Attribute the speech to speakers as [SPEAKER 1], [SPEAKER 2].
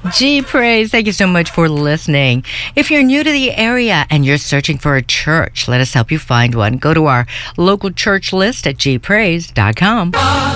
[SPEAKER 1] G Praise, thank you so much for listening. If you're new to the area and you're searching for a church, let us help you find one. Go to our local church list at gpraise.com.